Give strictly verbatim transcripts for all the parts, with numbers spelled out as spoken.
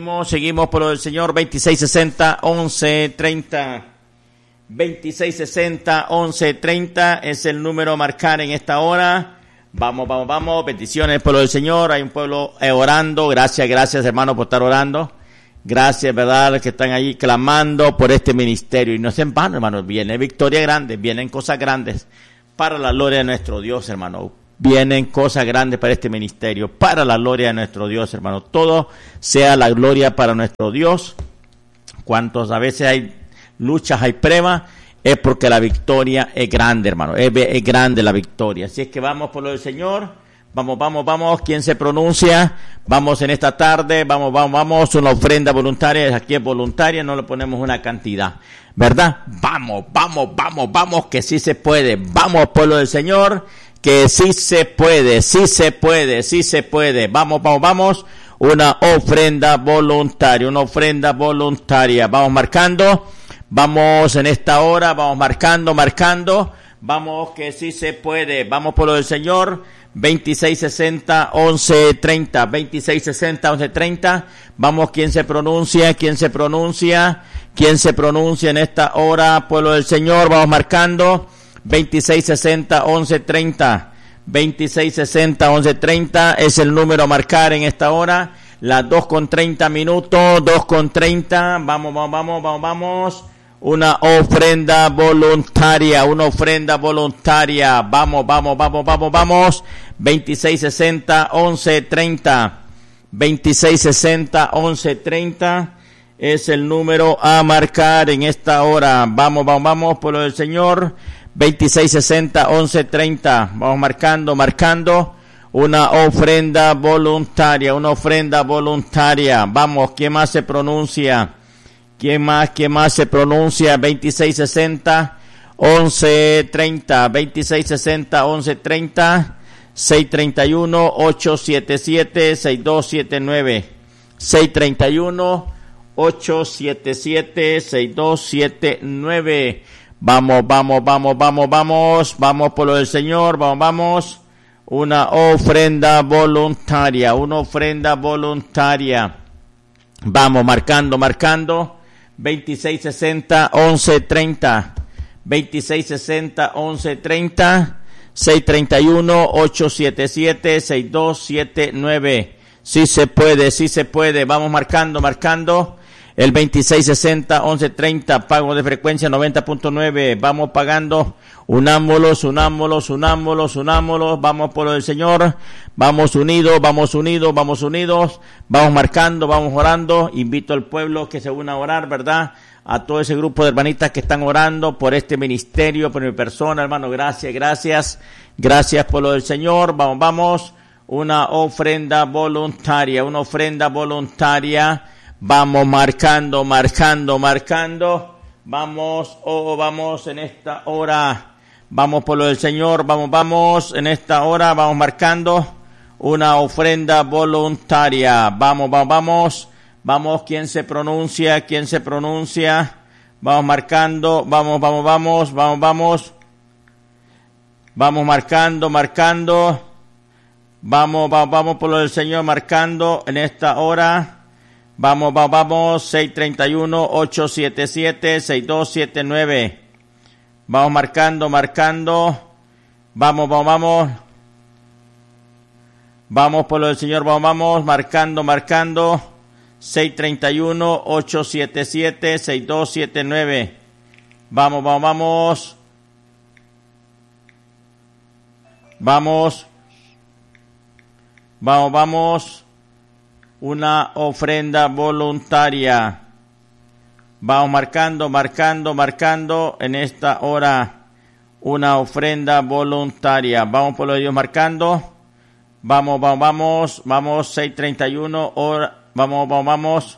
seguimos, seguimos por lo del Señor. Veintiséis sesenta, once treinta. veintiséis sesenta, once treinta es el número a marcar en esta hora. Vamos, vamos, vamos. Bendiciones por lo del Señor. Hay un pueblo eh, orando. Gracias, gracias, hermano, por estar orando. Gracias, ¿verdad?, los que están ahí clamando por este ministerio. Y no es en vano, hermano. Viene victoria grande, vienen cosas grandes para la gloria de nuestro Dios, hermano. Vienen cosas grandes para este ministerio, para la gloria de nuestro Dios, hermano. Todo sea la gloria para nuestro Dios. Cuantos a veces hay luchas, hay pruebas, es porque la victoria es grande, hermano. Es, es grande la victoria. Así es que vamos por lo del Señor. Vamos, vamos, vamos. ¿Quién se pronuncia? Vamos en esta tarde. Vamos, vamos, vamos. Una ofrenda voluntaria. Aquí es voluntaria. No le ponemos una cantidad, ¿verdad? Vamos, vamos, vamos, vamos. Que sí se puede. Vamos por lo del Señor. Que sí se puede, sí se puede, sí se puede. Vamos, vamos, vamos. Una ofrenda voluntaria, una ofrenda voluntaria. Vamos marcando. Vamos en esta hora, vamos marcando, marcando. Vamos que sí se puede. Vamos por lo del Señor. veintiséis sesenta, once treinta. veintiséis sesenta, once treinta. Vamos, ¿quién se pronuncia? ¿Quién se pronuncia? ¿Quién se pronuncia en esta hora? Pueblo del Señor, vamos marcando. veintiséis sesenta, once treinta. veintiséis sesenta, once treinta es el número a marcar en esta hora. Las dos con treinta minutos, dos con treinta. Vamos, vamos, vamos, vamos, vamos. Una ofrenda voluntaria, una ofrenda voluntaria. Vamos, vamos, vamos, vamos, vamos. veintiséis sesenta, once treinta. veintiséis sesenta, once treinta es el número a marcar en esta hora. Vamos, vamos, vamos, por lo del Señor. veintiséis sesenta, once treinta. Vamos marcando, marcando. Una ofrenda voluntaria, una ofrenda voluntaria. Vamos, ¿quién más se pronuncia? ¿Quién más, quién más se pronuncia? veintiséis sesenta, once treinta. veintiséis sesenta, once treinta. seis treinta y uno, ocho siete siete, seis dos siete nueve. seis treinta y uno, ocho siete siete, seis dos siete nueve. Vamos, vamos, vamos, vamos, vamos. Vamos por lo del Señor. Vamos, vamos. Una ofrenda voluntaria, una ofrenda voluntaria. Vamos, marcando, marcando. veintiséis sesenta, once treinta. veintiséis sesenta, once treinta. seis treinta y uno, ocho siete siete, seis dos siete nueve. Sí se puede, sí se puede. Vamos marcando, marcando. El veintiséis sesenta, once treinta, pago de frecuencia noventa punto nueve. Vamos pagando. Unámoslos, unámoslos, unámoslos, unámoslos. Vamos por lo del Señor. Vamos unidos, vamos unidos, vamos unidos. Vamos marcando, vamos orando. Invito al pueblo que se una a orar, ¿verdad? A todo ese grupo de hermanitas que están orando por este ministerio, por mi persona, hermano. Gracias, gracias. Gracias por lo del Señor. Vamos, vamos. Una ofrenda voluntaria, una ofrenda voluntaria. Vamos marcando, marcando, marcando. Vamos, oh, vamos en esta hora. Vamos por lo del Señor. Vamos, vamos en esta hora. Vamos marcando una ofrenda voluntaria. Vamos, vamos, vamos. Vamos, ¿quién se pronuncia? ¿Quién se pronuncia? Vamos marcando. Vamos, vamos, vamos. Vamos, vamos. Vamos marcando, marcando. Vamos, vamos, vamos por lo del Señor marcando en esta hora. Vamos, vamos, vamos, seis treinta y uno, ocho siete siete, seis dos siete nueve. Vamos marcando, marcando. Vamos, vamos, vamos. Vamos por lo del Señor, vamos, vamos, marcando, marcando. seis treinta y uno, ocho siete siete, seis dos siete nueve. Vamos, vamos, vamos. Vamos. Vamos, vamos. Una ofrenda voluntaria. Vamos marcando, marcando, marcando en esta hora. Una ofrenda voluntaria. Vamos por lo de Dios marcando. Vamos, vamos, vamos. Vamos, seis treinta y uno. Hora. Vamos, vamos, vamos.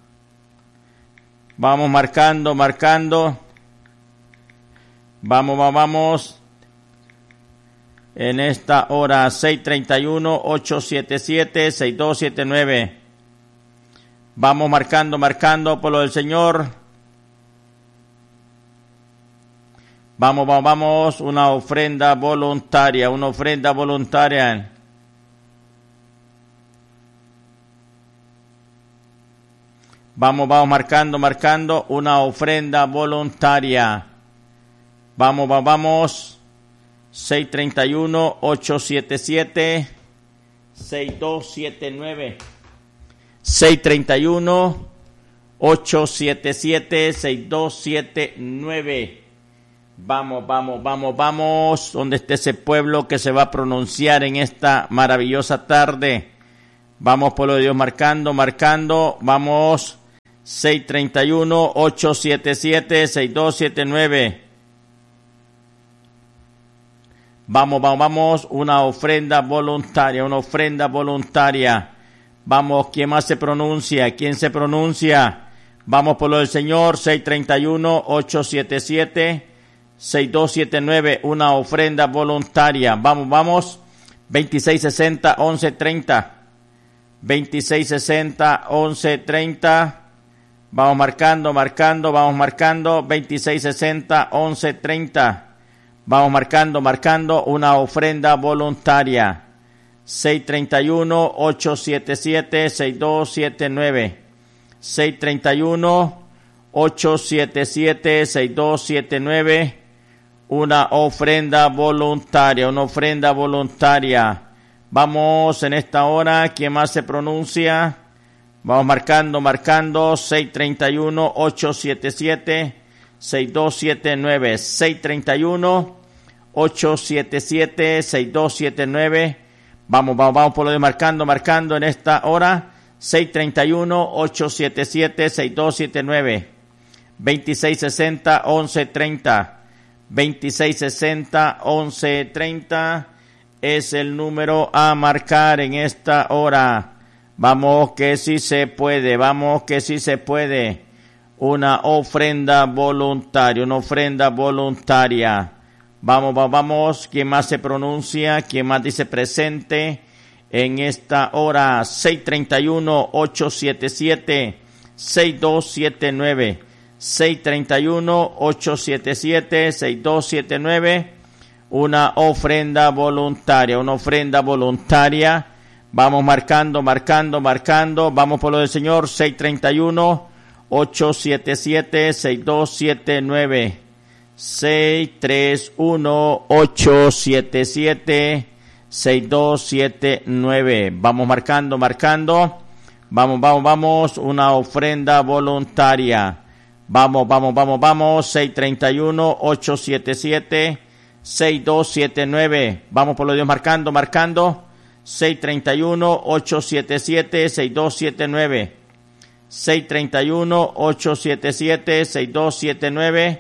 Vamos marcando, marcando. Vamos, vamos, vamos. En esta hora, seis treinta y uno, ocho siete siete, seis dos siete nueve. Vamos marcando, marcando por lo del Señor. Vamos, vamos, vamos. Una ofrenda voluntaria, una ofrenda voluntaria. Vamos, vamos marcando, marcando una ofrenda voluntaria. Vamos, vamos, vamos. seis treinta y uno, ocho siete siete, seis dos siete nueve. seis treinta y uno, ocho siete siete, seis dos siete nueve. Vamos, vamos, vamos, vamos. ¿Dónde está ese pueblo que se va a pronunciar en esta maravillosa tarde? Vamos, pueblo de Dios, marcando, marcando. Vamos. seis treinta y uno, ocho siete siete, seis dos siete nueve. Vamos, vamos, vamos. Una ofrenda voluntaria, una ofrenda voluntaria. Vamos, ¿quién más se pronuncia? ¿Quién se pronuncia? Vamos, pueblo del Señor. seis treinta y uno, ocho siete siete, seis dos siete nueve. Una ofrenda voluntaria. Vamos, vamos. veintiséis sesenta, once treinta. veintiséis sesenta, once treinta. Vamos marcando, marcando, vamos marcando. veintiséis sesenta, once treinta. Vamos marcando, marcando una ofrenda voluntaria. seis treinta y uno, ocho siete siete, seis dos siete nueve. seis treinta y uno, ocho siete siete, seis dos siete nueve. Una ofrenda voluntaria, una ofrenda voluntaria. Vamos en esta hora, ¿quién más se pronuncia? Vamos marcando, marcando. seis treinta y uno, ocho siete siete, seis dos siete nueve. seis treinta y uno, ocho siete siete, seis dos siete nueve. Vamos, vamos, vamos por lo de marcando, marcando en esta hora. seis treinta y uno, ocho siete siete, seis dos siete nueve. veintiséis sesenta, once treinta. veintiséis sesenta, once treinta es el número a marcar en esta hora. Vamos que sí se puede, vamos que sí se puede. Una ofrenda voluntaria, una ofrenda voluntaria. Vamos, vamos, vamos. ¿Quién más se pronuncia? ¿Quién más dice presente en esta hora? seis treinta y uno, ocho siete siete, seis dos siete nueve. seis treinta y uno, ocho siete siete, seis dos siete nueve. Una ofrenda voluntaria, una ofrenda voluntaria. Vamos marcando, marcando, marcando. Vamos por lo del Señor. seis treinta y uno, ocho siete siete, seis dos siete nueve. seis treinta y uno, ocho siete siete, seis dos siete nueve. Vamos marcando, marcando. Vamos, vamos, vamos. Una ofrenda voluntaria. Vamos, vamos, vamos, vamos. seis treinta y uno, ocho siete siete, seis dos siete nueve. Vamos por lo de Dios marcando, marcando. seis treinta y uno, ocho siete siete, seis dos siete nueve. seis treinta y uno, ocho siete siete, seis dos siete nueve.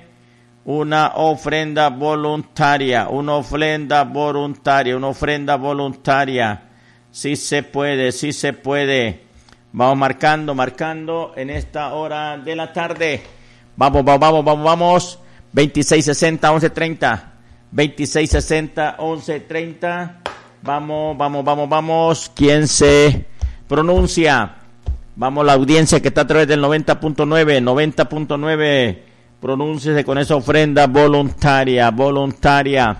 Una ofrenda voluntaria, una ofrenda voluntaria, una ofrenda voluntaria. Sí se puede, sí se puede. Vamos marcando, marcando en esta hora de la tarde. Vamos, vamos, vamos, vamos, vamos. veintiséis sesenta, once treinta. veintiséis sesenta, once treinta. Vamos, vamos, vamos, vamos. ¿Quién se pronuncia? Vamos, la audiencia que está a través del noventa punto nueve, noventa punto nueve. Pronúnciese con esa ofrenda voluntaria, voluntaria.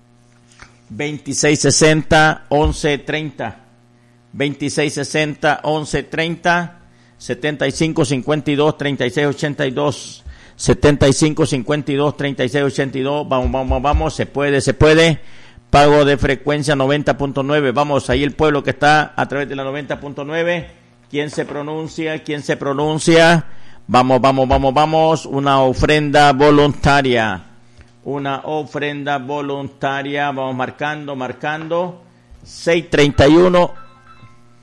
veintiséis sesenta, once treinta. veintiséis sesenta, once treinta. setenta y cinco cincuenta y dos, treinta y seis ochenta y dos. setenta y cinco cincuenta y dos, treinta y seis ochenta y dos. Vamos, vamos, vamos. Se puede, se puede. Pago de frecuencia noventa punto nueve. Vamos, ahí el pueblo que está a través de la noventa punto nueve. ¿Quién se pronuncia? ¿Quién se pronuncia? Vamos, vamos, vamos, vamos. Una ofrenda voluntaria. Una ofrenda voluntaria. Vamos marcando, marcando. seis treinta y uno,